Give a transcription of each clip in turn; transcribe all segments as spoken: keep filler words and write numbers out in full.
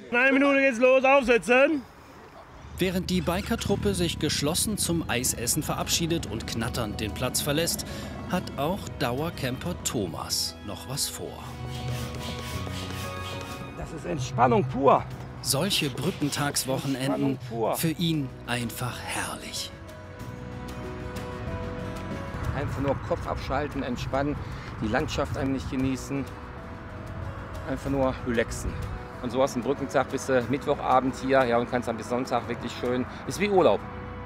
In einer Minute geht's los, aufsetzen. Während die Bikertruppe sich geschlossen zum Eisessen verabschiedet und knatternd den Platz verlässt, hat auch Dauercamper Thomas noch was vor. Das ist Entspannung pur. Solche Brückentagswochenenden für ihn einfach herrlich. Einfach nur Kopf abschalten, entspannen, die Landschaft eigentlich genießen, einfach nur relaxen. Und so hast du einen Brückentag bis äh, Mittwochabend hier, ja, und kannst dann bis Sonntag wirklich schön, ist wie Urlaub.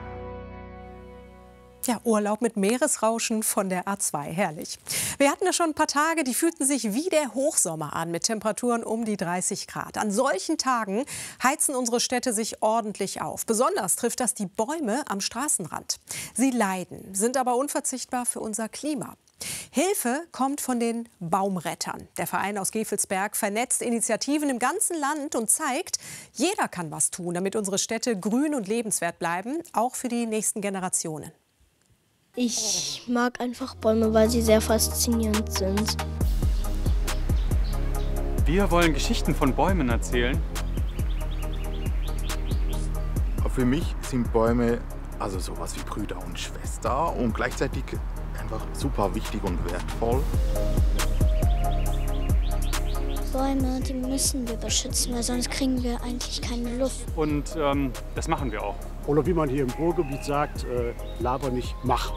Ja, Urlaub mit Meeresrauschen von der A zwei, herrlich. Wir hatten ja schon ein paar Tage, die fühlten sich wie der Hochsommer an, mit Temperaturen um die dreißig Grad. An solchen Tagen heizen unsere Städte sich ordentlich auf. Besonders trifft das die Bäume am Straßenrand. Sie leiden, sind aber unverzichtbar für unser Klima. Hilfe kommt von den Baumrettern. Der Verein aus Gevelsberg vernetzt Initiativen im ganzen Land und zeigt, jeder kann was tun, damit unsere Städte grün und lebenswert bleiben, auch für die nächsten Generationen. Ich mag einfach Bäume, weil sie sehr faszinierend sind. Wir wollen Geschichten von Bäumen erzählen. Für mich sind Bäume also sowas wie Brüder und Schwester und gleichzeitig einfach super wichtig und wertvoll. Bäume, die müssen wir beschützen, weil sonst kriegen wir eigentlich keine Luft. Und ähm, das machen wir auch. Oder wie man hier im Ruhrgebiet sagt, äh, laber nicht, mach.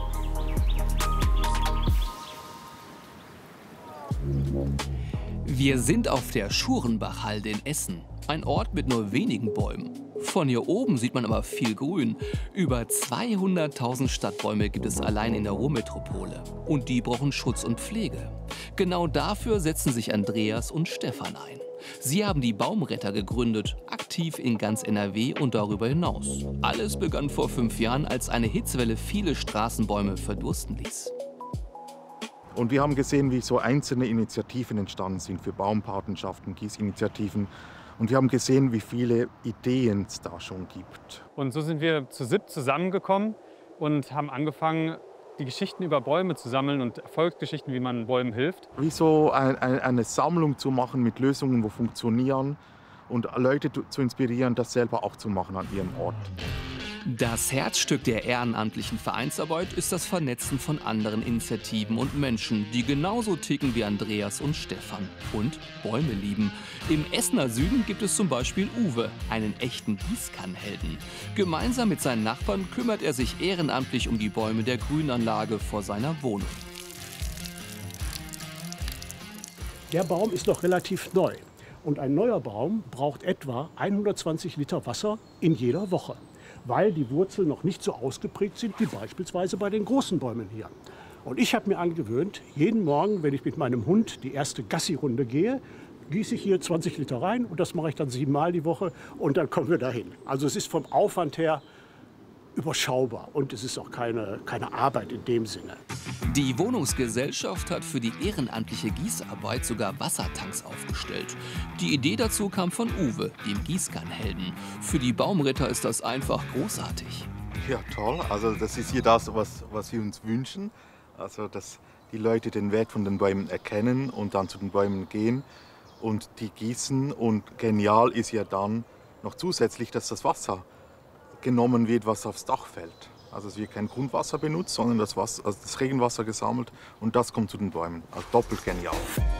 Wir sind auf der Schurenbachhalde in Essen. Ein Ort mit nur wenigen Bäumen. Von hier oben sieht man aber viel Grün. Über zweihunderttausend Stadtbäume gibt es allein in der Ruhrmetropole. Und die brauchen Schutz und Pflege. Genau dafür setzen sich Andreas und Stefan ein. Sie haben die Baumretter gegründet, aktiv in ganz N R W und darüber hinaus. Alles begann vor fünf Jahren, als eine Hitzewelle viele Straßenbäume verdursten ließ. Und wir haben gesehen, wie so einzelne Initiativen entstanden sind für Baumpatenschaften, Gießinitiativen. Und wir haben gesehen, wie viele Ideen es da schon gibt. Und so sind wir zu siebt zusammengekommen und haben angefangen, die Geschichten über Bäume zu sammeln und Erfolgsgeschichten, wie man Bäumen hilft. Wie so ein, ein, eine Sammlung zu machen mit Lösungen, die funktionieren und Leute zu inspirieren, das selber auch zu machen an ihrem Ort. Das Herzstück der ehrenamtlichen Vereinsarbeit ist das Vernetzen von anderen Initiativen und Menschen, die genauso ticken wie Andreas und Stefan und Bäume lieben. Im Essener Süden gibt es zum Beispiel Uwe, einen echten Gießkannenhelden. Gemeinsam mit seinen Nachbarn kümmert er sich ehrenamtlich um die Bäume der Grünanlage vor seiner Wohnung. Der Baum ist noch relativ neu. Und ein neuer Baum braucht etwa hundertzwanzig Liter Wasser in jeder Woche, weil die Wurzeln noch nicht so ausgeprägt sind wie beispielsweise bei den großen Bäumen hier. Und ich habe mir angewöhnt, jeden Morgen, wenn ich mit meinem Hund die erste Gassi-Runde gehe, gieße ich hier zwanzig Liter rein und das mache ich dann siebenmal die Woche und dann kommen wir dahin. Also es ist vom Aufwand her überschaubar und es ist auch keine, keine Arbeit in dem Sinne. Die Wohnungsgesellschaft hat für die ehrenamtliche Gießarbeit sogar Wassertanks aufgestellt. Die Idee dazu kam von Uwe, dem Gießkannenhelden. Für die Baumretter ist das einfach großartig. Ja, toll. Also das ist hier das, was, was wir uns wünschen. Also dass die Leute den Wert von den Bäumen erkennen und dann zu den Bäumen gehen und die gießen. Und genial ist ja dann noch zusätzlich, dass das Wasser genommen wird, was aufs Dach fällt. Also es wird kein Grundwasser benutzt, sondern das, Wasser, also das Regenwasser gesammelt und das kommt zu den Bäumen. Also doppelt genial.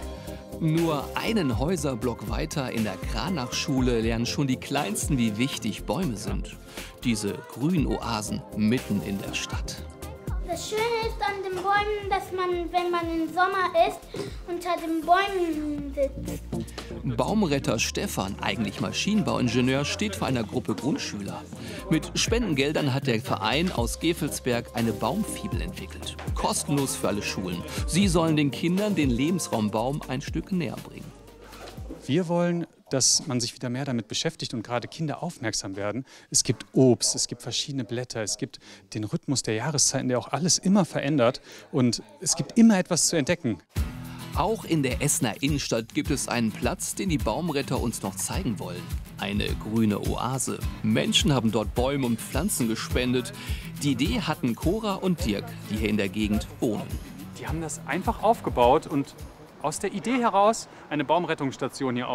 Nur einen Häuserblock weiter in der Kranachschule lernen schon die Kleinsten, wie wichtig Bäume sind. Diese Grünoasen mitten in der Stadt. Das Schöne ist an den Bäumen, dass man, wenn man im Sommer ist, unter den Bäumen sitzt. Baumretter Stefan, eigentlich Maschinenbauingenieur, steht vor einer Gruppe Grundschüler. Mit Spendengeldern hat der Verein aus Gevelsberg eine Baumfibel entwickelt. Kostenlos für alle Schulen. Sie sollen den Kindern den Lebensraum Baum ein Stück näher bringen. Wir wollen, dass man sich wieder mehr damit beschäftigt und gerade Kinder aufmerksam werden. Es gibt Obst, es gibt verschiedene Blätter, es gibt den Rhythmus der Jahreszeiten, der auch alles immer verändert. Und es gibt immer etwas zu entdecken. Auch in der Essener Innenstadt gibt es einen Platz, den die Baumretter uns noch zeigen wollen. Eine grüne Oase. Menschen haben dort Bäume und Pflanzen gespendet. Die Idee hatten Cora und Dirk, die hier in der Gegend wohnen. Die haben das einfach aufgebaut und aus der Idee heraus eine Baumrettungsstation hier